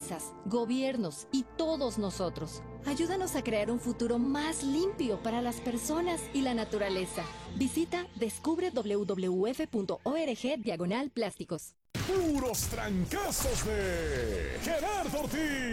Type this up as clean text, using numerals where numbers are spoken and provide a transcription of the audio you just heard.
empresas, gobiernos y todos nosotros. Ayúdanos a crear un futuro más limpio para las personas y la naturaleza. Visita descubre.wwf.org/plásticos. Puros trancazos de Gerardo Ortiz.